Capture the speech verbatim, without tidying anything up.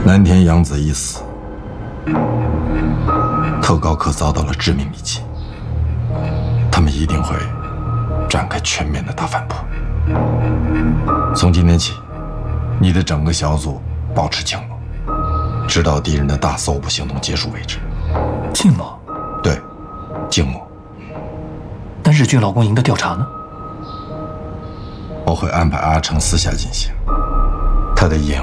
南田洋子已死，特高课遭到了致命一击，他们一定会展开全面的大反扑。从今天起，你的整个小组保持静默，直到敌人的大搜捕行动结束为止。 静默？ 对，静默。 那日军劳工营的调查呢？ 我会安排阿成私下进行，他的掩